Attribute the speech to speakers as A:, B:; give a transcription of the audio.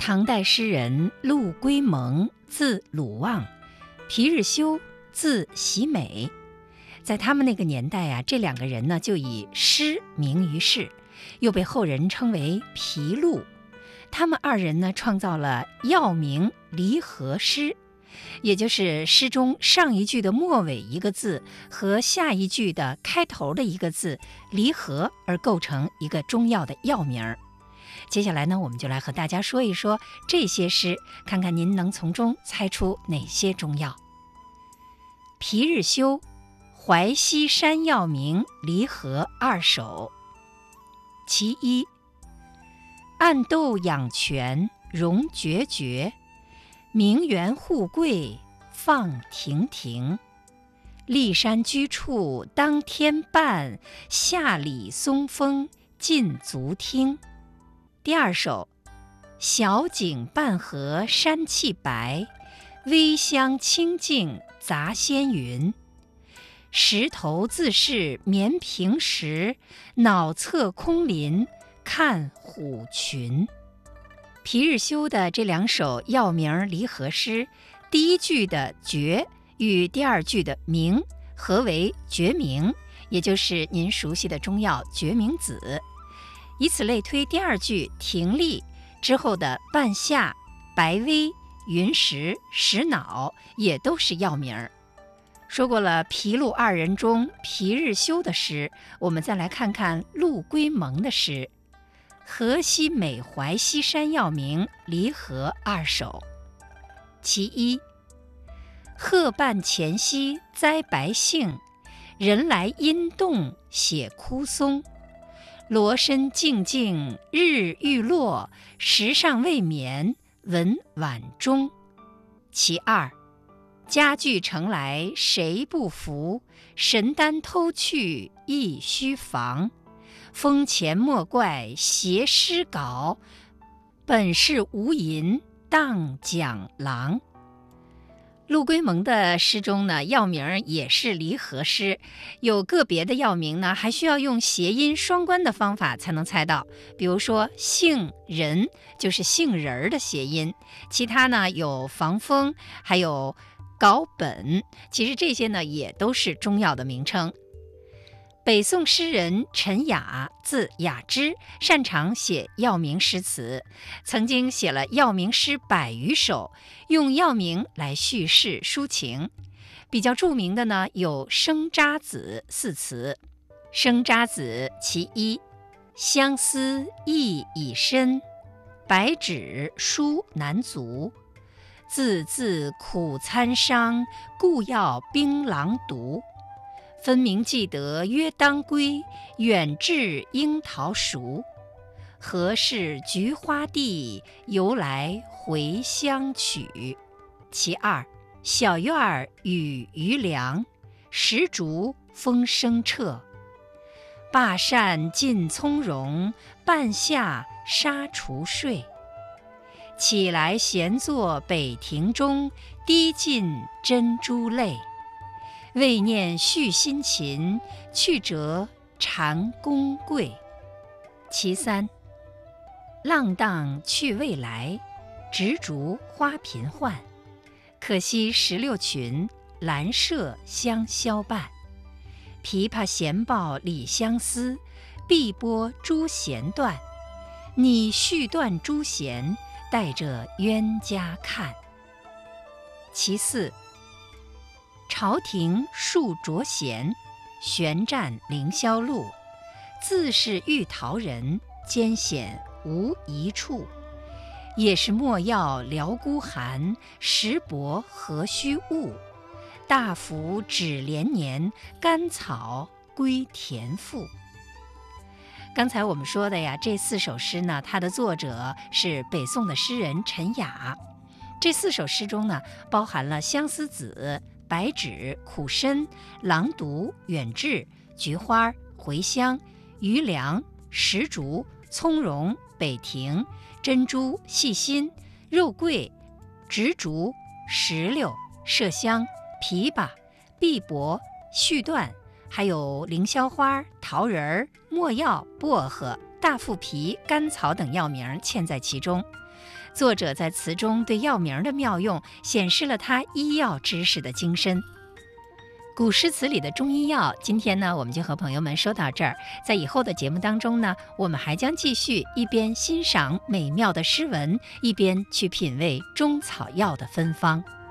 A: 唐代诗人陆龟蒙，字鲁望，皮日休，字喜美。在他们那个年代这两个人呢就以诗名于世，又被后人称为皮陆。他们二人呢创造了药名离合诗，也就是诗中上一句的末尾一个字和下一句的开头的一个字离合而构成一个中药的药名。接下来呢，我们就来和大家说一说这些诗，看看您能从中猜出哪些中药。皮日休，淮西山药名离合二首。其一，暗豆养泉，溶决绝，名媛护贵，放亭亭。骊山居处当天半，下里松风尽足听。第二首，小井半河山气白，微香清净杂仙云。石头自是绵平时，脑侧空林看虎群。皮日休的这两首药名离合诗，第一句的决与第二句的明合为决明，也就是您熟悉的中药决明子。以此类推，第二句停立之后的半夏、白薇、云石、石脑也都是药名。说过了皮陆二人中皮日休的诗，我们再来看看陆龟蒙的诗。河西美淮西山药名离合二首。其一，鹤半前溪栽白杏，人来阴洞写枯松。罗身静静日欲落，时尚未眠闻晚钟。其二，家具城来谁不服，神丹偷去亦须防。风前莫怪邪诗稿，本是无银当讲郎。陆龟蒙的诗中呢，药名也是离合诗，有个别的药名呢，还需要用谐音双关的方法才能猜到。比如说杏仁就是杏仁的谐音，其他呢有防风，还有稿本，其实这些呢也都是中药的名称。北宋诗人陈雅，字雅之，擅长写药名诗词，曾经写了药名诗100余首，用药名来叙事抒情。比较著名的呢有生渣子4词。生渣子其一，相思意已深，白纸书难足。字字苦参商，故要槟榔毒。分明记得约当归，远至樱桃熟。何事菊花地，由来回乡曲。其二，小院儿雨余凉，石竹风声彻。罢扇尽从容，半夏纱厨睡。起来闲坐北亭中，滴尽珍珠泪。为念续新琴，去折蟾宫桂。其三，浪荡去未来，执竹花频换。可惜16群，兰麝相消伴。琵琶弦报李相思，碧波朱弦断。你续断朱弦，带着冤家看。其四，朝廷树着闲，悬战凌霄路。自是玉桃人，艰险无一处。也是莫要撩孤寒，石帛何须误。大幅只连年，甘草归田赋。刚才我们说的这4首诗呢，它的作者是北宋的诗人陈雅。这4首诗中呢，包含了相思子、白芷、苦参、狼毒、远志、菊花、茴香、余粮、石竹、葱蓉、北亭、珍珠、细心、肉桂、植竹、石榴、麝香、枇杷、碧柏、续断，还有凌霄花、桃仁、没药、薄荷、大腹皮、甘草等药名嵌在其中。 作者在词中对药名的妙用，显示了他医药知识的精深。古诗词里的中医药，今天呢，我们就和朋友们说到这儿。在以后的节目当中呢，我们还将继续一边欣赏美妙的诗文，一边去品味中草药的芬芳。